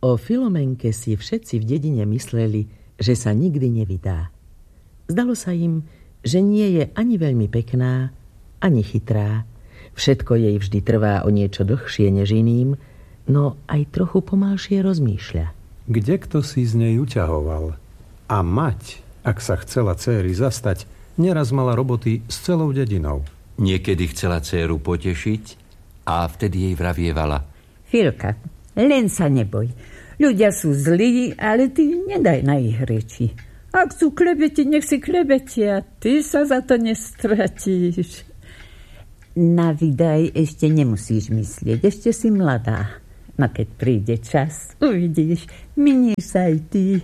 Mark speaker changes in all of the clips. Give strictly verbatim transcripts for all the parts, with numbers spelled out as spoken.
Speaker 1: O Filomenke si všetci v dedine mysleli, že sa nikdy nevydá. Zdalo sa im, že nie je ani veľmi pekná, ani chytrá. Všetko jej vždy trvá o niečo dlhšie než iným, no aj trochu pomalšie rozmýšľa.
Speaker 2: Kde kto si z nej uťahoval? A mať, ak sa chcela céry zastať, neraz mala roboty s celou dedinou.
Speaker 3: Niekedy chcela dcéru potešiť a vtedy jej vravievala:
Speaker 4: Filka, len sa neboj. Ľudia sú zlí, ale ty nedaj na ich reči. Ak sú klebeti, nech si klebetia. Ty sa za to nestratíš. Na vydaj ešte nemusíš myslieť. Ešte si mladá. No keď príde čas, uvidíš, minieš sa aj ty.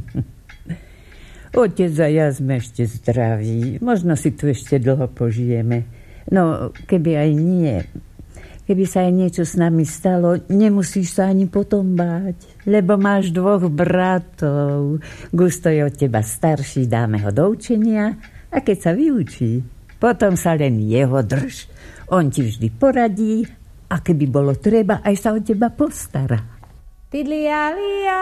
Speaker 4: Otec a ja sme ešte zdraví. Možno si tu ešte dlho požijeme. No, keby aj nie, keby sa aj niečo s nami stalo, nemusíš sa ani potom báť, lebo máš dvoch bratov. Gusto je od teba starší, dáme ho do učenia a keď sa vyučí, potom sa len jeho drž. On ti vždy poradí a keby bolo treba, aj sa o teba postará.
Speaker 5: Tidlialia!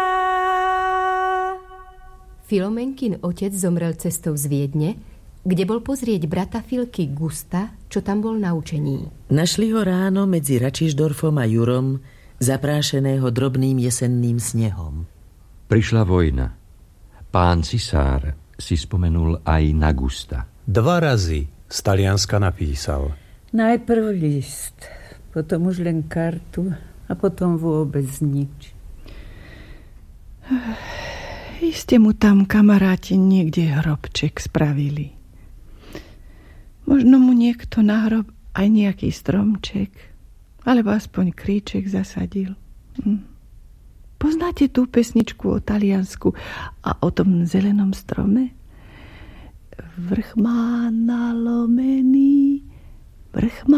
Speaker 5: Filomenkin otec zomrel cestou z Viedne, kde bol pozrieť brata Filky Gusta, čo tam bol na učení.
Speaker 1: Našli ho ráno medzi Račišdorfom a Jurom, zaprášeného drobným jesenným snehom.
Speaker 3: Prišla vojna. Pán cisár si spomenul aj na Gusta.
Speaker 2: Dva razy z Talianska napísal.
Speaker 4: Najprv list, potom už len kartu a potom vôbec nič.
Speaker 6: Iste mu tam kamaráti niekde hrobček spravili. Možno mu niekto na hrob aj nejaký stromček, alebo aspoň kríček zasadil. Hm. Poznáte tú pesničku o Taliansku a o tom zelenom strome? Vrch má nalomený, vrch má